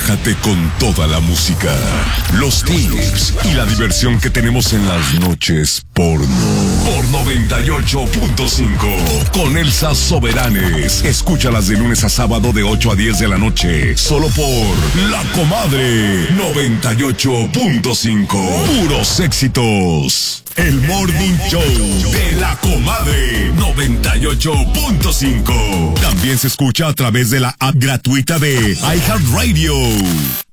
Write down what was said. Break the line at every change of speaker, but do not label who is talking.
Relájate con toda la música, los tips y la diversión que tenemos en las noches porno. Por 98.5 con Elsa Soberanes. Escúchalas de lunes a sábado de 8 a 10 de la noche. Solo por La Comadre 98.5. Puros éxitos. El Morning Show de La Comadre 98.5. También se escucha a través de la app gratuita de iHeartRadio.